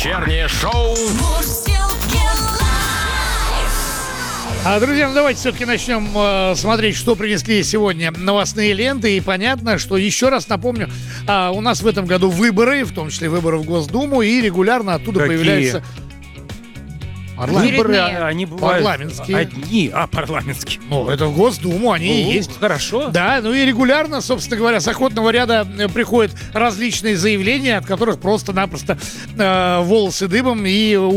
Вечернее шоу. Друзья, давайте все-таки начнем смотреть, что принесли сегодня новостные ленты. И понятно, что, еще раз напомню, у нас в этом году выборы, в том числе выборы в Госдуму, и регулярно оттуда появляются... Выборы, они бывают парламентские. Одни, парламентские. Ну, это в Госдуму, они и есть. Хорошо. Да, ну и регулярно, собственно говоря, с охотного ряда приходят различные заявления, от которых просто-напросто волосы дыбом,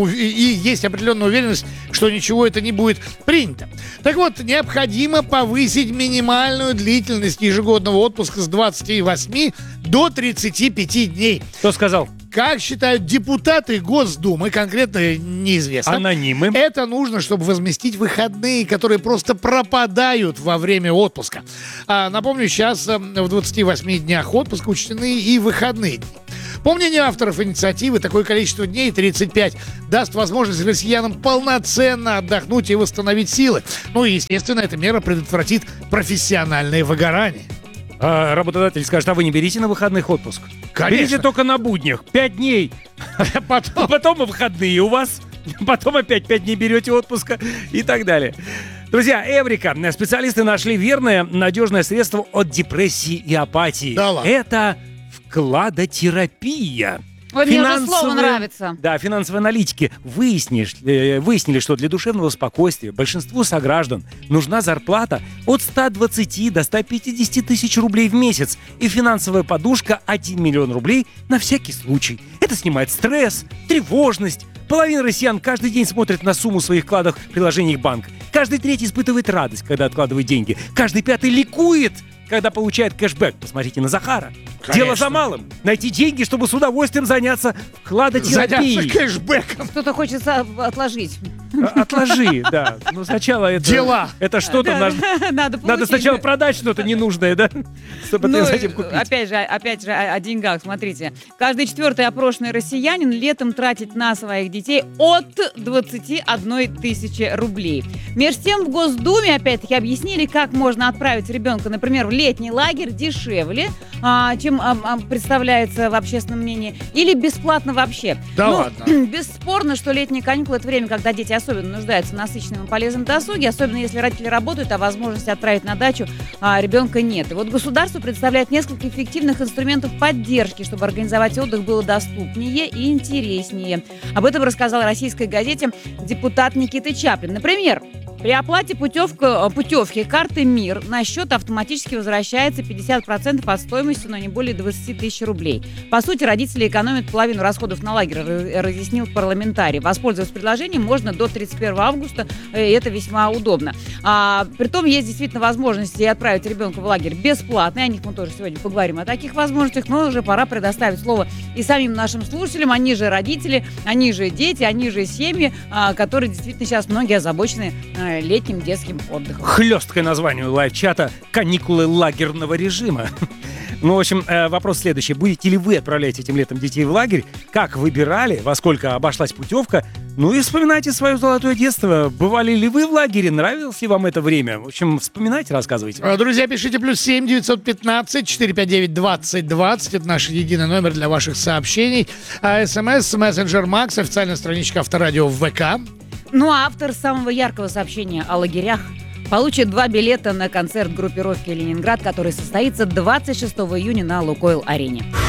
и есть определенная уверенность, что ничего это не будет принято. Так вот, необходимо повысить минимальную длительность ежегодного отпуска с 28 до 35 дней. Кто сказал? Как считают депутаты Госдумы, конкретно неизвестно. Анонимы. Это нужно, чтобы возместить выходные, которые просто пропадают во время отпуска. Напомню, сейчас в 28 днях отпуска учтены и выходные дни. По мнению авторов инициативы, такое количество дней, 35, даст возможность россиянам полноценно отдохнуть и восстановить силы. Ну и, естественно, эта мера предотвратит профессиональное выгорание. Работодатель скажет, а вы не берите на выходных отпуск? Конечно. Берите только на буднях, 5 дней. Потом выходные у вас, потом опять 5 дней берете отпуска и так далее. Друзья, Эврика. Специалисты нашли верное, надежное средство от депрессии и апатии. Да ладно. Это вкладотерапия. Ой, мне уже слово нравится. Да, финансовые аналитики выяснили, что для душевного спокойствия большинству сограждан нужна зарплата от 120 до 150 тысяч рублей в месяц и финансовая подушка 1 миллион рублей на всякий случай. Это снимает стресс, тревожность. Половина россиян каждый день смотрит на сумму своих вкладов в приложениях банка. Каждый третий испытывает радость, когда откладывает деньги. Каждый пятый ликует, когда получает кэшбэк. Посмотрите на Захара. Конечно. Дело за малым. Найти деньги, чтобы с удовольствием заняться вкладотерапией. Заняться кэшбэком. Что-то хочется отложить. Отложи, да. Но сначала это... Дела. Это что-то надо сначала продать что-то ненужное, да? Чтобы ты затем купить. Опять же, о деньгах. Смотрите. Каждый четвертый опрошенный россиянин летом тратит на своих детей от 21 тысячи рублей. Между тем в Госдуме, опять-таки, объяснили, как можно отправить ребенка, например, в летний лагерь дешевле, чем представляется в общественном мнении, или бесплатно вообще. Да ладно. Бесспорно, что летние каникулы — это время, когда дети особенно нуждаются в насыщенном и полезном досуге, особенно если родители работают, а возможности отправить на дачу ребенка нет. И вот государство представляет несколько эффективных инструментов поддержки, чтобы организовать отдых было доступнее и интереснее. Об этом рассказал российской газете депутат Никита Чаплин. Например, при оплате путевки карты МИР на счет автоматически возвращается 50% от стоимости, но не более 20 тысяч рублей. По сути, родители экономят половину расходов на лагерь, разъяснил парламентарий. Воспользоваться предложением можно до 31 августа, и это весьма удобно. Притом есть действительно возможности отправить ребенка в лагерь бесплатно, о них мы тоже сегодня поговорим, о таких возможностях, но уже пора предоставить слово и самим нашим слушателям, они же родители, они же дети, они же семьи, которые действительно сейчас многие озабочены летним детским отдыхом. Хлесткое название лайв-чата «Каникулы лагерного режима». Ну, в общем, вопрос следующий. Будете ли вы отправлять этим летом детей в лагерь? Как выбирали? Во сколько обошлась путевка? Ну и вспоминайте свое золотое детство. Бывали ли вы в лагере? Нравилось ли вам это время? В общем, вспоминайте, рассказывайте. Друзья, пишите +7 915 459 2020. Это наш единый номер для ваших сообщений. СМС, мессенджер Макс, официальная страничка Авторадио в ВК. Ну а автор самого яркого сообщения о лагерях получит 2 билета на концерт группировки «Ленинград», который состоится 26 июня на Лукойл-арене.